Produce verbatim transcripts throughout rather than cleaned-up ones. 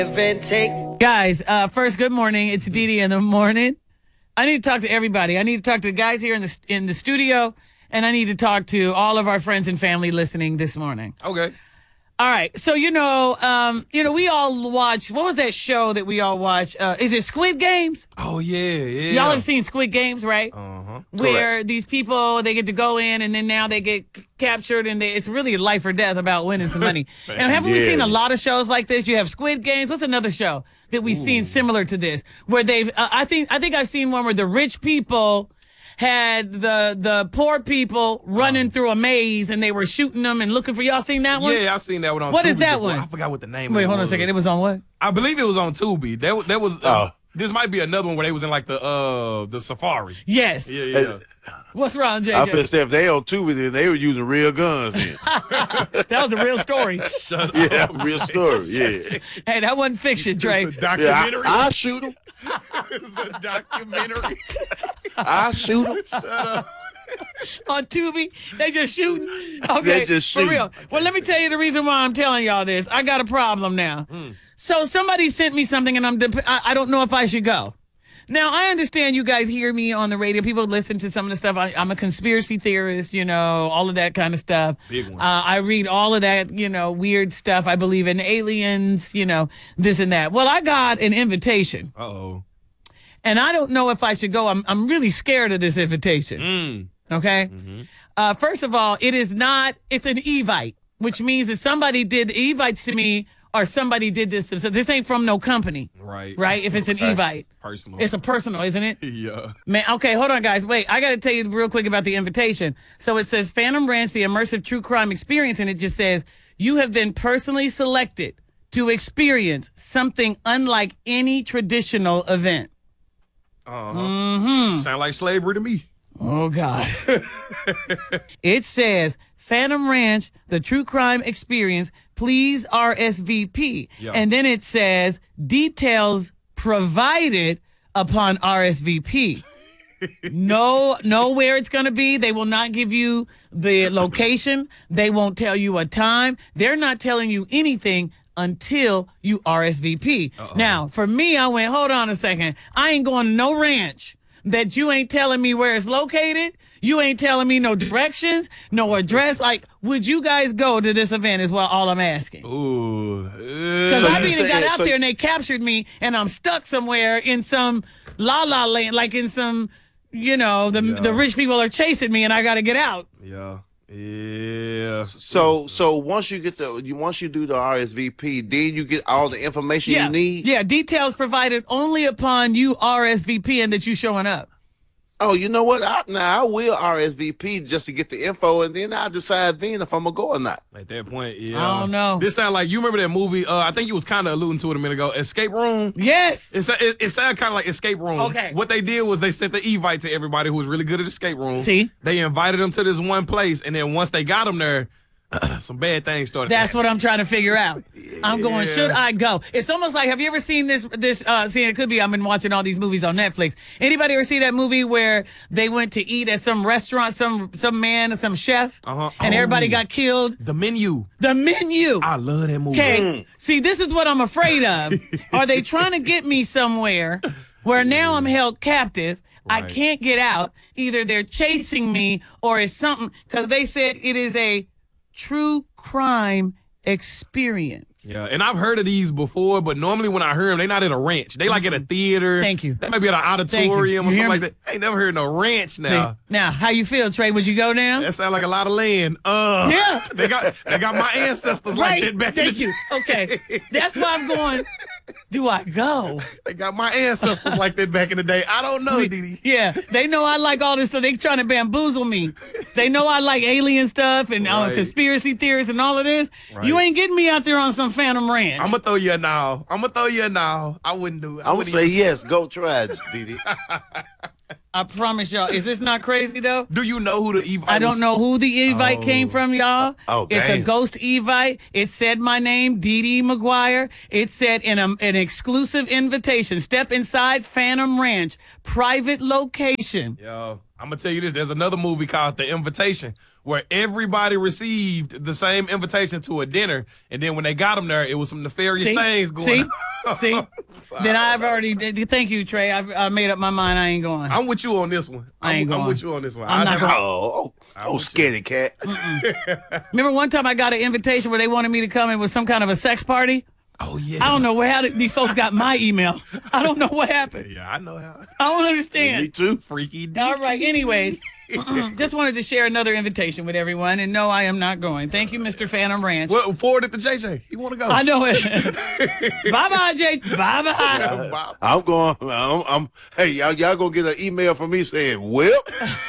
Guys, uh, first, good morning. It's Dee Dee in the morning. I need to talk to everybody. I need to talk to the guys here in the in the studio, and I need to talk to all of our friends and family listening this morning. Okay. All right. So, you know, um, you know, we all watch, what was that show that we all watch? Uh, is it Squid Games? Oh, yeah, yeah. Y'all have seen Squid Games, right? Uh-huh. Where Correct. these people, they get to go in and then now they get c- captured and they, it's really life or death about winning some money. And haven't we Yeah. seen a lot of shows like this? You have Squid Games. What's another show that we've seen similar to this? Where they've, uh, I think, I think I've seen one where the rich people had the the poor people running through a maze and they were shooting them and looking for, y'all seen that one? Yeah, I've seen that one on What Tubi is that before. one? I forgot what the name Wait, of it hold on was. a second. It was on what? I believe it was on Tubi. That, that was, uh, Oh. this might be another one where they was in like the uh the safari. Yes. Yeah, yeah. What's wrong, J J? I feel say if they on Tubi, then they were using real guns. Then. That was a real story. Shut Yeah, up. real story. Yeah, Hey, that wasn't fiction, Trey. It's a yeah. documentary. I, I shoot them. It's a documentary. I shoot them. Shut up. On Tubi, they just shooting. Okay, They just for shooting. real. Well, let me tell you the reason why I'm telling y'all this. I got a problem now. So somebody sent me something, and I'm dep- I, I don't know if I should go. Now, I understand you guys hear me on the radio. People listen to some of the stuff. I, I'm a conspiracy theorist, you know, all of that kind of stuff. Big one. Uh, I read all of that, you know, weird stuff. I believe in aliens, you know, this and that. Well, I got an invitation, Uh-oh. and I don't know if I should go. I'm I'm really scared of this invitation. Mm. Okay. Uh, first of all, it is not, it's an Evite, which means that somebody did the Evites to me or somebody did this. So this ain't from no company, Right. right? If it's an Evite, Personal. it's a personal, isn't it? yeah. Man, okay, hold on, guys. Wait, I got to tell you real quick about the invitation. So it says Phantom Ranch, the immersive true crime experience, and it just says, you have been personally selected to experience something unlike any traditional event. Uh-huh. Mm-hmm. Sound like slavery to me. Oh, God. It says, Phantom Ranch, the true crime experience, please R S V P. Yeah. And then it says, details provided upon R S V P. No, know where it's going to be. They will not give you the location. They won't tell you a time. They're not telling you anything until you R S V P. Uh-oh. Now, for me, I went, hold on a second. I ain't going to no ranch that you ain't telling me where it's located. You ain't telling me no directions, no address. Like, would you guys go to this event is what all I'm asking. Ooh. Because So I've you even got saying- out so- there and they captured me and I'm stuck somewhere in some la la land, like in some, you know, the Yeah. the rich people are chasing me and I got to get out. Yeah. Yeah. So, so once you get the, you once you do the R S V P, then you get all the information Yeah. you need. Yeah. Details provided only upon you R S V P and that you showing up. Oh, you know what? I, now I will R S V P just to get the info, and then I'll decide then if I'm gonna go or not. At that point, yeah. I don't know. This sound like, you remember that movie, uh, I think you was kind of alluding to it a minute ago, Escape Room? Yes. It, sa- it, it sounded kind of like Escape Room. Okay. What they did was they sent the Evite to everybody who was really good at Escape Room. See? They invited them to this one place, and then once they got them there, some bad things started. That's what I'm trying to figure out. I'm going, Yeah. should I go? It's almost like, have you ever seen this, this, uh, see, it could be, I've been watching all these movies on Netflix. Anybody ever see that movie where they went to eat at some restaurant, some, some man, some chef, Uh-huh. and everybody Oh. got killed? The Menu. The Menu. I love that movie. Okay. See, this is what I'm afraid of. Are they trying to get me somewhere where now I'm held captive? I Right. can't get out. Either they're chasing me or it's something, because they said it is a true crime experience. Yeah, and I've heard of these before, but normally when I hear them, they not at a ranch. They like at a theater. Thank you. They might be at an auditorium You or hear something like me? that. I ain't never heard no ranch now. See? Now, how you feel, Trey? Would you go now? That sound like a lot of land. Uh, Yeah. They got they got my ancestors like Right. that back Thank in you. Okay. That's why I'm going, do I go? They got my ancestors like that back in the day. I don't know, Didi. Yeah, they know I like all this stuff. They trying to bamboozle me. They know I like alien stuff and uh, Right. conspiracy theories and all of this. Right. You ain't getting me out there on some Phantom Ranch. I'm gonna throw you a now. I'm gonna throw you a now. I wouldn't do it. I I'm gonna wouldn't say even- yes. Go try it, Didi. I promise y'all. Is this not crazy though? Do you know who the Evite I don't was? know who the Evite Oh. came from, y'all. Oh, It's a damn. ghost Evite. It said my name, Dee Dee McGuire. It said in a, an exclusive invitation, step inside Phantom Ranch, private location. Yo, I'm gonna tell you this. There's another movie called The Invitation where everybody received the same invitation to a dinner, and then when they got them there, it was some nefarious See? things going See? on. See? Then I've already, thank you, Trey. I've I made up my mind. I ain't going. I'm with you on this one. I I'm, ain't I'm going. with you on this one. I'm I not never- going. Oh, oh, oh, scaredy cat. Remember one time I got an invitation where they wanted me to come in with some kind of a sex party? Oh yeah. I don't know where how did, these folks got my email. I don't know what happened. Yeah, I know how. I don't Me understand. too. Freaky. D. All right, anyways, just wanted to share another invitation with everyone. And no, I am not going. Thank you, Mister Phantom Ranch. Well, forward it to J J. He want to go. I know it. Bye-bye, Jay. Bye-bye. Wow. I'm going. I'm. I'm hey, y'all, y'all gonna get an email from me saying, "Well,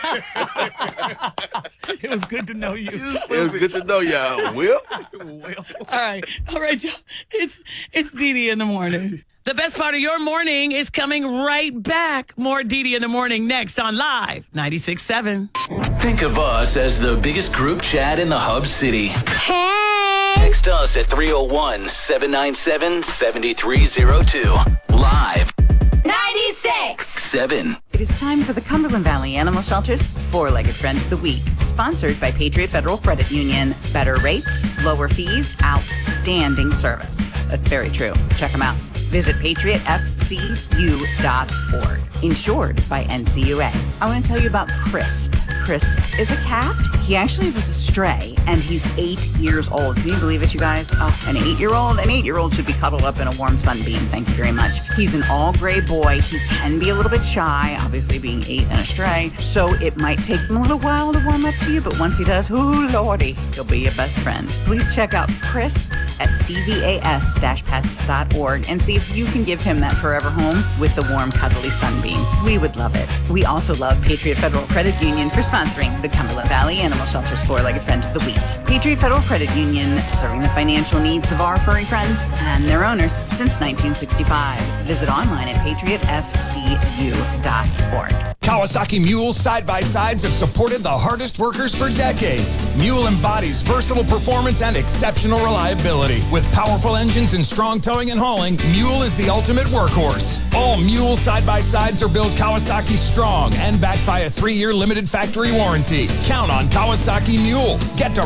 It was good to know you. it was good to know y'all." Well, Well, All right. All right, y'all. It's, it's Dee Dee in the morning. The best part of your morning is coming right back. More Dee Dee in the morning next on Live ninety-six point seven. Think of us as the biggest group chat in the Hub City. Hey! Text us at three oh one, seven nine seven, seven three oh two. Live ninety-six! seven. It is time for the Cumberland Valley Animal Shelter's Four-Legged Friend of the Week, sponsored by Patriot Federal Credit Union. Better rates, lower fees, outstanding service. That's very true. Check them out. Visit patriot f c u dot org. Insured by N C U A. I want to tell you about Chris. Chris is a cat. He actually was a stray, and he's eight years old. Can you believe it, you guys? Oh, an eight-year-old? An eight-year-old should be cuddled up in a warm sunbeam. Thank you very much. He's an all-gray boy. He can be a little bit shy, obviously being eight and a stray, so it might take him a little while to warm up to you, but once he does, ooh, lordy, he'll be your best friend. Please check out Chris at c v a s dash pets dot org and see if you can give him that forever home with the warm, cuddly sunbeam. We would love it. We also love Patriot Federal Credit Union for sponsoring the Cumberland Valley Animal Shelter's Four-Legged Friend of the Week. Patriot Federal Credit Union, serving the financial needs of our furry friends and their owners since nineteen sixty-five. Visit online at patriot f c u dot org. Kawasaki Mule side-by-sides have supported the hardest workers for decades. Mule embodies versatile performance and exceptional reliability. With powerful engines and strong towing and hauling, Mule is the ultimate workhorse. All Mule side-by-sides are built Kawasaki strong and backed by a three-year limited factory warranty. Count on Kawasaki Mule. Get to